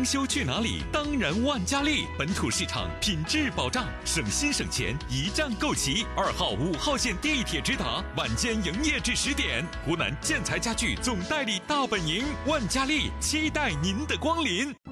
装修去哪里？当然万家丽，本土市场品质保障，省心省钱，一站购齐。2号、5号线地铁直达，晚间营业至10点。湖南建材家具总代理大本营，万家丽期待您的光临。